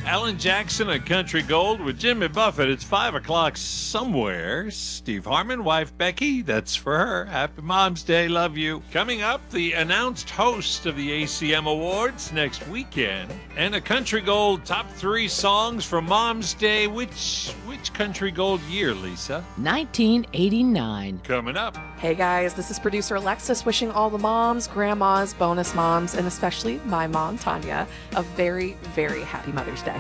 Alan Jackson and Country Gold with Jimmy Buffett. It's 5 o'clock somewhere. Steve Harmon, wife Becky, that's for her. Happy Mom's Day, love you. Coming up, the announced host of the ACM Awards next weekend. And a Country Gold top 3 songs for Mom's Day. Which Country Gold year, Lisa? 1989. Coming up. Hey guys, this is producer Alexis wishing all the moms, grandmas, bonus moms, and especially my mom, Tanya, a very, very happy Mother's Day.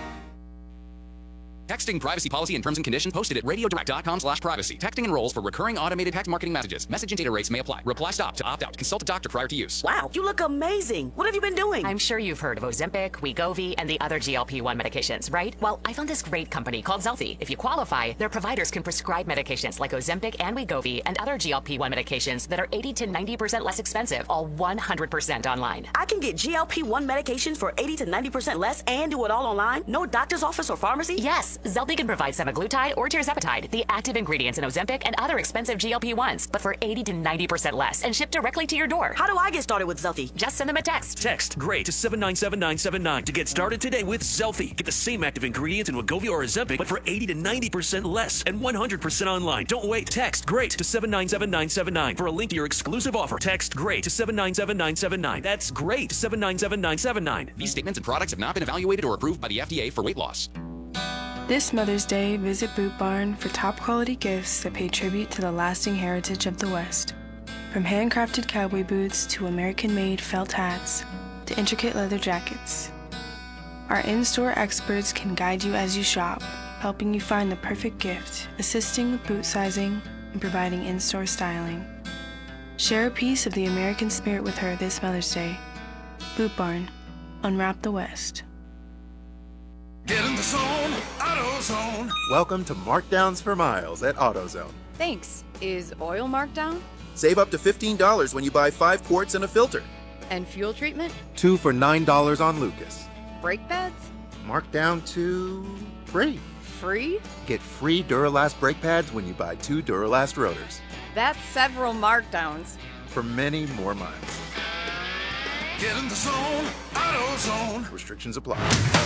Texting privacy policy and terms and conditions posted at radiodirect.com/privacy. Texting enrolls for recurring automated text marketing messages. Message and data rates may apply. Reply stop to opt out. Consult a doctor prior to use. Wow, you look amazing. What have you been doing? I'm sure you've heard of Ozempic, Wegovy, and the other GLP-1 medications, right? Well, I found this great company called Zelfie. If you qualify, their providers can prescribe medications like Ozempic and Wegovy and other GLP-1 medications that are 80 to 90% less expensive, all 100% online. I can get GLP-1 medications for 80 to 90% less and do it all online? No doctor's office or pharmacy? Yes, Zelfie can provide semaglutide or tirzepatide, the active ingredients in Ozempic and other expensive GLP-1s, but for 80 to 90% less and shipped directly to your door. How do I get started with Zelfie? Just send them a text. Text GREAT to 797979 to get started today with Zelfie. Get the same active ingredients in Wegovy or Ozempic, but for 80 to 90% less and 100% online. Don't wait. Text GREAT to 797979 for a link to your exclusive offer. Text GREAT to 797979. That's GREAT to 797979. These statements and products have not been evaluated or approved by the FDA for weight loss. This Mother's Day, visit Boot Barn for top quality gifts that pay tribute to the lasting heritage of the West. From handcrafted cowboy boots to American-made felt hats to intricate leather jackets. Our in-store experts can guide you as you shop, helping you find the perfect gift, assisting with boot sizing, and providing in-store styling. Share a piece of the American spirit with her this Mother's Day. Boot Barn. Unwrap the West. Get in the zone, AutoZone. Welcome to Markdowns for Miles at AutoZone. Thanks. Is oil marked down? Save up to $15 when you buy 5 quarts and a filter. And fuel treatment? 2 for $9 on Lucas. Brake pads? Marked down to free. Free? Get free Duralast brake pads when you buy 2 Duralast rotors. That's several markdowns. For many more miles. Get in the zone, AutoZone. Restrictions apply.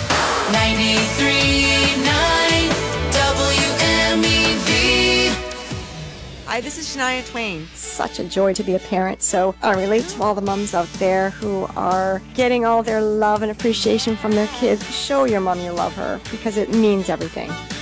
93.9 WMEV. Hi, this is Shania Twain. Such a joy to be a parent, so I relate to all the moms out there who are getting all their love and appreciation from their kids. Show your mom you love her, because it means everything.